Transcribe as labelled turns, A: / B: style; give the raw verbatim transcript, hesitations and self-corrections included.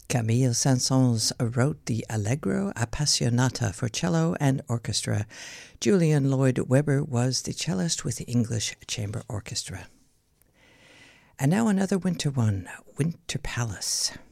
A: Camille Saint-Saëns wrote the Allegro Appassionata for cello and orchestra. Julian Lloyd Webber was the cellist with the English Chamber Orchestra. And now another winter one, Winter Palace.